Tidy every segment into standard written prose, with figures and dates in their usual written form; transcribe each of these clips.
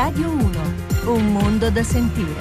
Radio 1, un mondo da sentire.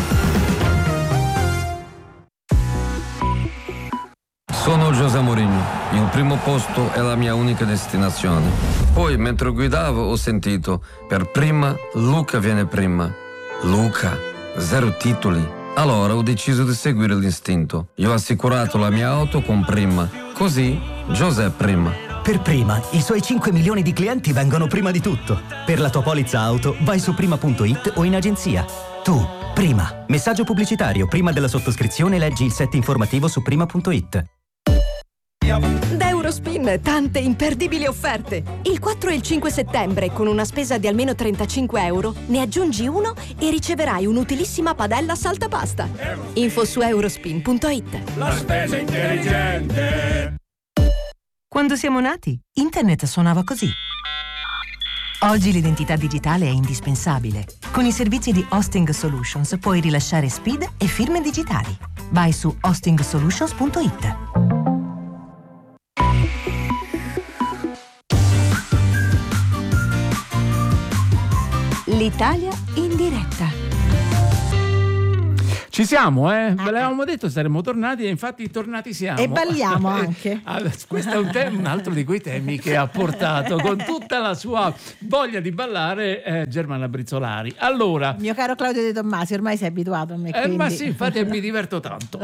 Sono José Mourinho. Il primo posto è la mia unica destinazione. Poi, mentre guidavo, ho sentito: per prima, Luca viene prima. Luca, 0 titoli. Allora ho deciso di seguire l'istinto. Io ho assicurato la mia auto con Prima. Così, José prima. Per Prima, i suoi 5 milioni di clienti vengono prima di tutto. Per la tua polizza auto, vai su prima.it o in agenzia. Tu, Prima. Messaggio pubblicitario. Prima della sottoscrizione leggi il set informativo su prima.it. Da Eurospin tante imperdibili offerte. Il 4 e il 5 settembre, con una spesa di almeno 35 euro, ne aggiungi uno e riceverai un'utilissima padella saltapasta. Info su eurospin.it. La spesa intelligente. Quando siamo nati, internet suonava così. Oggi l'identità digitale è indispensabile. Con i servizi di Hosting Solutions puoi rilasciare SPID e firme digitali. Vai su hostingsolutions.it. L'Italia in diretta. Ci siamo, Ve l'avevamo detto, saremmo tornati e infatti tornati siamo. E balliamo anche. Questo è un altro di quei temi che ha portato con tutta la sua voglia di ballare Germana Brizzolari. Allora, mio caro Claudio De Tommasi, ormai sei abituato a me. Ma sì, infatti mi diverto tanto.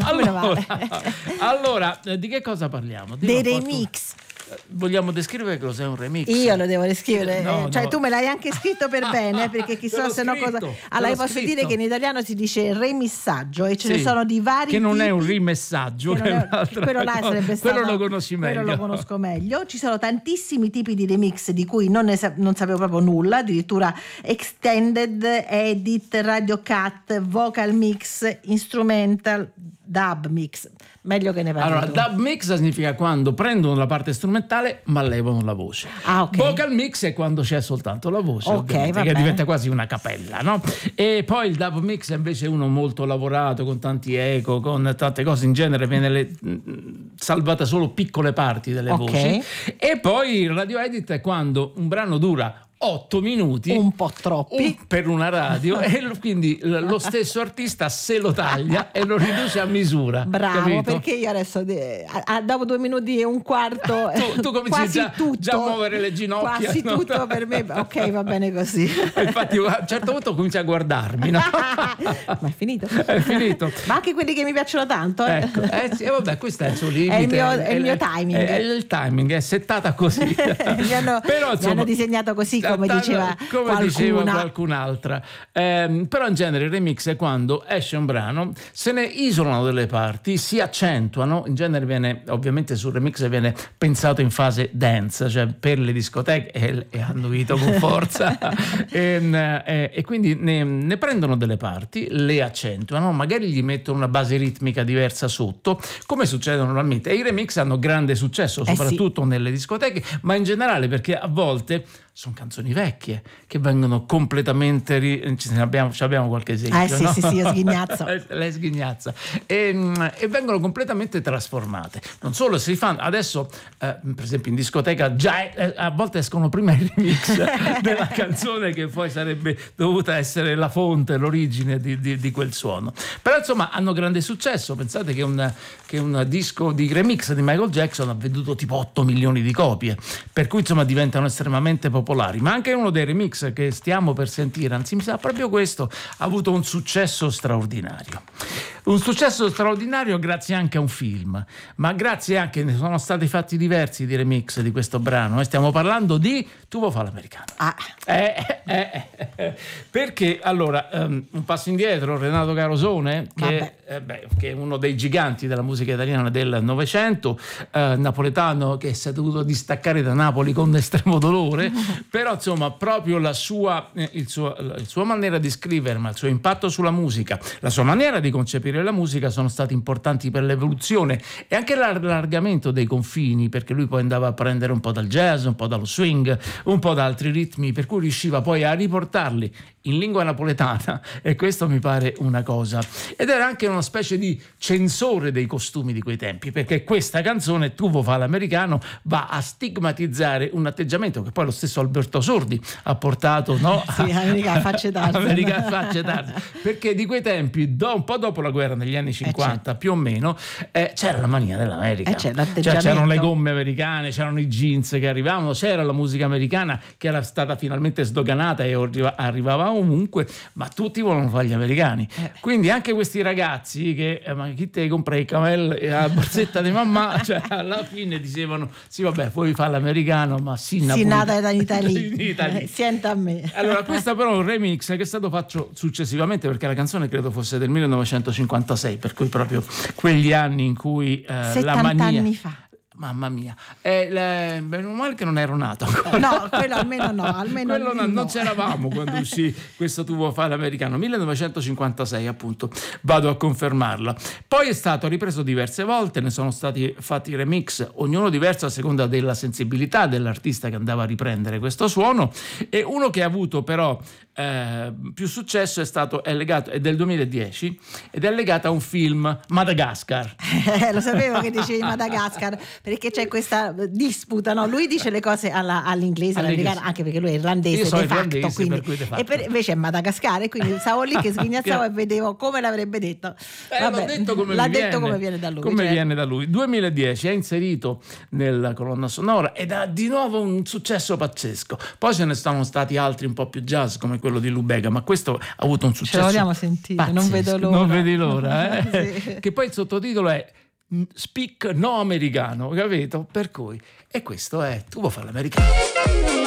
Allora, di che cosa parliamo? Dei remix. Vogliamo descrivere che lo sei un remix? Io lo devo descrivere, no. Tu me l'hai anche scritto per bene, perché chissà se no cosa. Allora, posso dire che in italiano si dice remissaggio e ce ne sono di vari che non tipi, è un rimessaggio, quello là sarebbe stato, quello lo conosci meglio. Quello lo conosco meglio. Ci sono tantissimi tipi di remix di cui non sapevo proprio nulla, addirittura extended, edit, radio cut, vocal mix, instrumental, dub mix. Meglio che ne parli. Allora, dub mix significa quando prendono la parte strumentale ma levano la voce. Okay. Vocal mix è quando c'è soltanto la voce, che diventa quasi una cappella, no? E poi il dub mix è invece uno molto lavorato, con tanti eco, con tante cose, in genere viene salvata solo piccole parti delle voci. E poi il radio edit è quando un brano dura 8 minuti, un po' troppi per una radio, e quindi lo stesso artista se lo taglia e lo riduce a misura. Bravo, capito? perché io adesso dopo 2 minuti e un quarto tu cominci già a muovere le ginocchia, quasi tutto per me. Ok, va bene così. Infatti a un certo punto cominci a guardarmi, no? Ma è finito? È finito. Ma anche quelli che mi piacciono tanto. Ecco, sì, vabbè, questo è il suo limite. È il mio timing. È il timing, è settata così. mi hanno disegnato così, come diceva qualcun'altra. Però in genere il remix è quando esce un brano, se ne isolano delle parti, si accentuano. In genere ovviamente sul remix viene pensato in fase dance, cioè per le discoteche, e annuito con forza. E quindi ne prendono delle parti, le accentuano, magari gli mettono una base ritmica diversa sotto, come succede normalmente. E i remix hanno grande successo, soprattutto nelle discoteche, ma in generale perché a volte sono canzoni vecchie che vengono completamente abbiamo qualche esempio, sì, no? sì, io sghignazzo. Lei sghignazza e vengono completamente trasformate. Non solo, si fanno adesso per esempio in discoteca già a volte escono prima i remix della canzone che poi sarebbe dovuta essere la fonte, l'origine di quel suono. Però insomma hanno grande successo. Pensate che un disco di remix di Michael Jackson ha venduto tipo 8 milioni di copie, per cui insomma diventano estremamente popolari. Ma anche uno dei remix che stiamo per sentire, anzi mi sa proprio questo, ha avuto un successo straordinario. Un successo straordinario grazie anche a un film, ma grazie anche, ne sono stati fatti diversi di remix di questo brano. Stiamo parlando di Tu vuoi fare l'americano. Perché allora un passo indietro, Renato Carosone, che è uno dei giganti della musica italiana del Novecento, napoletano che si è dovuto distaccare da Napoli con estremo dolore, però insomma proprio la sua maniera di scrivere, ma il suo impatto sulla musica, la sua maniera di concepire la musica sono stati importanti per l'evoluzione e anche l'allargamento dei confini, perché lui poi andava a prendere un po' dal jazz, un po' dallo swing, un po' da altri ritmi, per cui riusciva poi a riportarli in lingua napoletana, e questo mi pare una cosa. Ed era anche uno una specie di censore dei costumi di quei tempi, perché questa canzone Tuvo fa l'americano va a stigmatizzare un atteggiamento che poi lo stesso Alberto Sordi ha portato, no? Sì, America facce tardi. Perché di quei tempi, un po' dopo la guerra, negli anni 50 più o meno, c'era la mania dell'America, c'erano le gomme americane, c'erano i jeans che arrivavano, c'era la musica americana che era stata finalmente sdoganata e arrivava ovunque, ma tutti volevano fare gli americani. Quindi anche questi ragazzi che ma chi te compra i camelli e la borsetta di mamma, cioè alla fine dicevano sì vabbè puoi fare l'americano ma sì nata in Italia. Senta a me. Allora questo però è un remix che è stato fatto successivamente, perché la canzone credo fosse del 1956, per cui proprio quegli anni in cui 70 la mania anni fa. Mamma mia, meno male che non ero nato ancora. No, quello almeno no. Non c'eravamo quando uscì questo Tuvo fa l'americano, 1956 appunto, vado a confermarla. Poi è stato ripreso diverse volte, ne sono stati fatti remix, ognuno diverso a seconda della sensibilità dell'artista che andava a riprendere questo suono, e uno che ha avuto però più successo è del 2010 ed è legato a un film, Madagascar. Lo sapevo che dicevi Madagascar, perché c'è questa disputa, no? Lui dice le cose all'inglese, all'americano, anche perché lui è irlandese de facto, quindi, invece è Madagascar, e quindi stavo lì che sghignazzavo e vedevo come l'avrebbe detto. Vabbè, l'ha detto come viene da lui. Viene da lui. 2010 è inserito nella colonna sonora ed ha di nuovo un successo pazzesco. Poi ce ne sono stati altri un po' più jazz come quello di Lubega, ma questo ha avuto un successo. Ce lo vogliamo sentire, pazzesco. Non vedo l'ora. Non vedi l'ora, Sì. Che poi il sottotitolo è Speak no americano, capito? Per cui, e questo è Tuvo fa l'americano.